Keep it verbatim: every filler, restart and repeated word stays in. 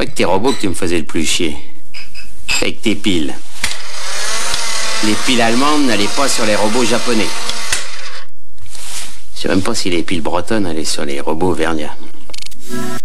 pas que tes robots que tu me faisais le plus chier. Avec tes piles. Les piles allemandes n'allaient pas sur les robots japonais. Je sais même pas si les piles bretonnes allaient sur les robots vernias.